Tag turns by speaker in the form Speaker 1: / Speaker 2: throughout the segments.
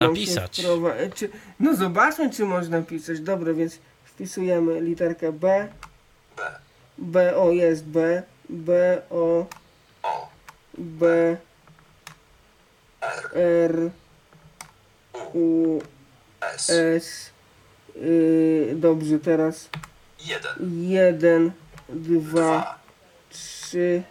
Speaker 1: napisać.
Speaker 2: No zobaczmy, czy można pisać. Dobra, więc wpisujemy literkę B. B, o jest B. B, O. B. R. U. S. Dobrze, teraz 1, 2, 3,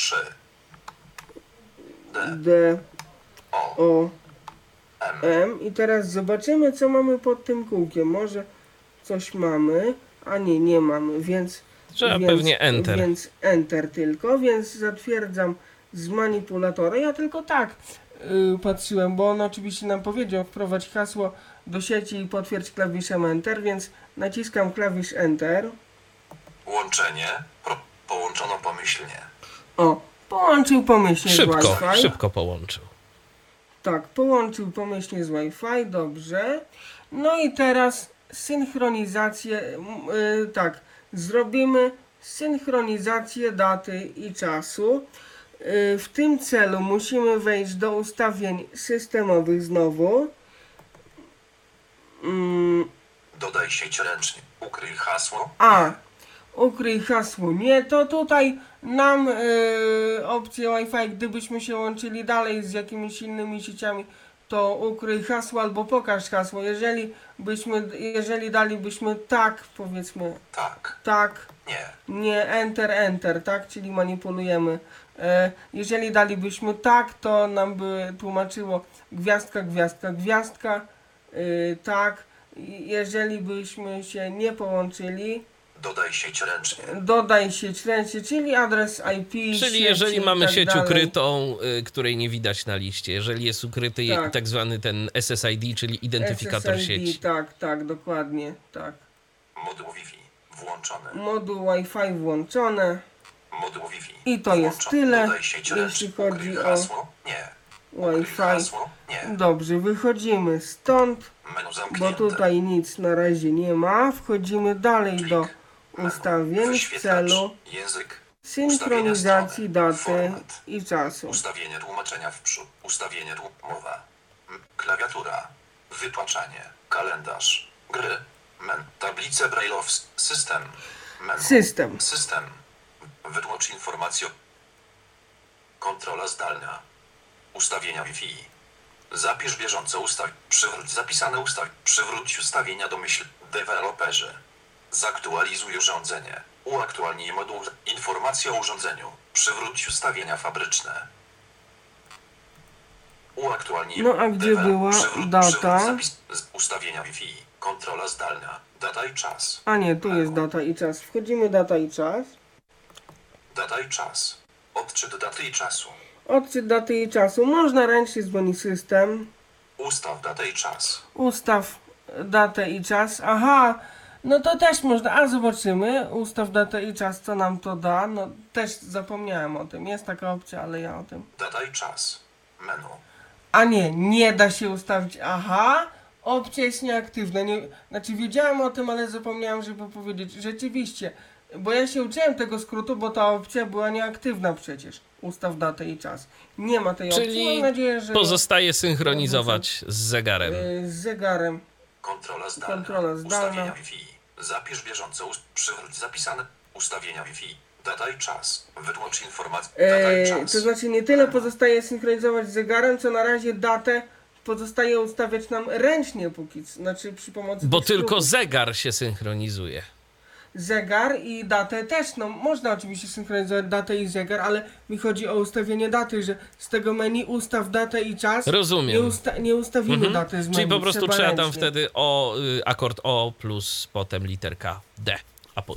Speaker 2: D, O, M. I teraz zobaczymy, co mamy pod tym kółkiem. Może coś mamy, a nie mamy, więc
Speaker 1: Trzeba pewnie Enter.
Speaker 2: Więc Enter tylko, więc zatwierdzam z manipulatora. Ja tylko tak patrzyłem, bo on oczywiście nam powiedział wprowadź hasło do sieci i potwierdź klawiszem Enter, więc naciskam klawisz Enter.
Speaker 3: Łączenie połączono pomyślnie.
Speaker 2: O, połączył pomyślnie z Wi-Fi.
Speaker 1: Szybko połączył.
Speaker 2: Tak, połączył pomyślnie z Wi-Fi, dobrze. No i teraz synchronizację, tak, zrobimy synchronizację daty i czasu. W tym celu musimy wejść do ustawień systemowych znowu.
Speaker 3: Dodaj sieć ręcznie. Ukryj hasło.
Speaker 2: Ukryj hasło. Nie, to tutaj nam opcję Wi-Fi, gdybyśmy się łączyli dalej z jakimiś innymi sieciami, to ukryj hasło albo pokaż hasło. Jeżeli dalibyśmy tak, powiedzmy tak, nie, enter, tak, czyli manipulujemy. Jeżeli dalibyśmy tak, to nam by tłumaczyło gwiazdka, tak. Jeżeli byśmy się nie połączyli, dodaj sieć ręcznie, czyli adres IP.
Speaker 1: Czyli jeżeli mamy sieć ukrytą, której nie widać na liście, jeżeli jest ukryty tak zwany ten SSID, czyli identyfikator sieci.
Speaker 2: Tak, dokładnie, tak.
Speaker 3: Moduł Wi-Fi włączony.
Speaker 2: Moduł Wi-Fi włączone.
Speaker 3: Moduł Wi-Fi
Speaker 2: I to jest tyle, jeśli chodzi o Wi-Fi. Dobrze, wychodzimy stąd, bo tutaj nic na razie nie ma. Wchodzimy dalej do ustawień w celu synchronizacji daty i czasu.
Speaker 3: Ustawienie tłumaczenia w przód. Ustawienie mowa. Klawiatura. Wytłaczanie. Kalendarz. Gry. Tablice brailleowskie. System. Wytłocz informację. Kontrola zdalna. Ustawienia Wi-Fi. Zapisz bieżące przywróć zapisane przywróć ustawienia deweloperzy. Zaktualizuj urządzenie. Uaktualnij moduł. Informacje o urządzeniu. Przywróć ustawienia fabryczne. Uaktualnij.
Speaker 2: No a gdzie była data?
Speaker 3: Ustawienia Wi-Fi. Kontrola zdalna. Data i czas.
Speaker 2: A nie, tu jest data i czas. Wchodzimy data i czas.
Speaker 3: Data i czas. Odczyt daty i czasu.
Speaker 2: Odczyt daty i czasu. Można ręcznie dzwonić system.
Speaker 3: Ustaw datę i czas.
Speaker 2: Ustaw datę i czas. Aha, no to też można. A zobaczymy. Ustaw datę i czas, co nam to da. No też zapomniałem o tym. Jest taka opcja, ale ja o tym.
Speaker 3: Data i czas. Menu.
Speaker 2: A nie da się ustawić. Aha, opcja jest nieaktywna. Znaczy wiedziałem o tym, ale zapomniałem, żeby powiedzieć. Rzeczywiście, bo ja się uczyłem tego skrótu, bo ta opcja była nieaktywna przecież. Ustaw datę i czas. Nie ma tej opcji.
Speaker 1: Czyli
Speaker 2: mam nadzieję, że
Speaker 1: pozostaje synchronizować z zegarem.
Speaker 2: Z zegarem.
Speaker 3: Kontrola zdalna. Ustawienia Wi-Fi. Zapisz bieżące. Przywróć zapisane ustawienia Wi-Fi. Data i czas. Wytłocz informacje. Data i czas.
Speaker 2: To znaczy nie tyle pozostaje synchronizować z zegarem, co na razie datę pozostaje ustawiać nam ręcznie znaczy przy pomocy.
Speaker 1: Bo tylko zegar się synchronizuje.
Speaker 2: Zegar i datę też, no można oczywiście synchronizować datę i zegar, ale mi chodzi o ustawienie daty, że z tego menu ustaw datę i czas.
Speaker 1: Rozumiem.
Speaker 2: Nie ustawimy daty z menu.
Speaker 1: Czyli po prostu trzeba
Speaker 2: ręcznie.
Speaker 1: tam wtedy akord O plus potem literka D. Albo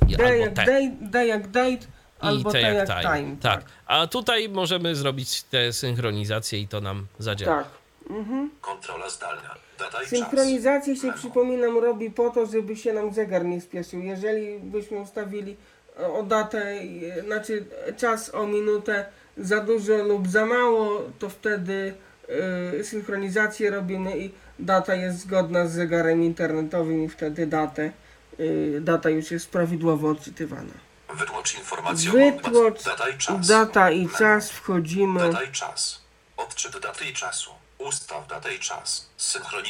Speaker 2: D jak date, albo T jak time.
Speaker 1: Tak. A tutaj możemy zrobić tę synchronizację i to nam zadziała.
Speaker 2: Tak.
Speaker 3: Kontrola zdalna. Data i
Speaker 2: synchronizację się, przypominam, robi po to, żeby się nam zegar nie spieszył. Jeżeli byśmy ustawili o datę, znaczy czas o minutę za dużo lub za mało, to wtedy synchronizację robimy i data jest zgodna z zegarem internetowym i wtedy data już jest prawidłowo odczytywana.
Speaker 3: Wytłocz informację
Speaker 2: data i czas. Wchodzimy.
Speaker 3: Data i czas. Odczyt daty i czasu. Ustaw datę i czas.